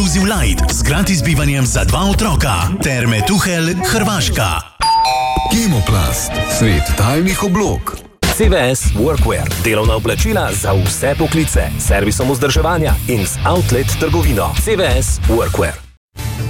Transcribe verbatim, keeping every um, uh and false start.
Inclusive Light z gratis bivanjem za dva otroka. Terme Tuhelj, Hrvaška. Kemoplast, svet tajnih oblog. C V S Workwear, delovna oblačila za vse poklice, servisom vzdrževanja in z outlet trgovino. C V S Workwear.